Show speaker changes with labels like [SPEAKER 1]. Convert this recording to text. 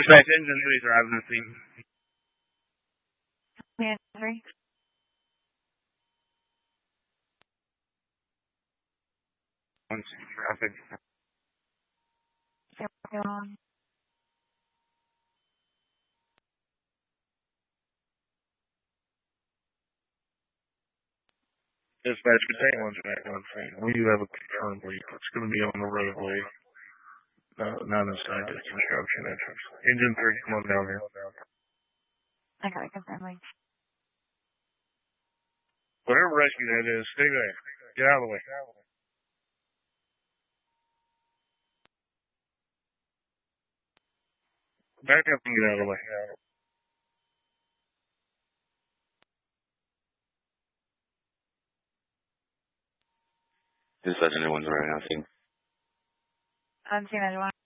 [SPEAKER 1] Dispatch engine 3 driving the scene.
[SPEAKER 2] Man, 3.
[SPEAKER 1] Traffic. Dispatch, contain 1 track on scene. We do have a confirmed leak. It's going to be on the roadway. Not inside the construction entrance. Engine 3, come on down here.
[SPEAKER 2] I got it confirmed.
[SPEAKER 1] Whatever rescue that is, stay there. Get out of the way. Back up and get out of the way.
[SPEAKER 3] Dispatch, anyone's right now, scene.
[SPEAKER 2] I'm seeing anyone.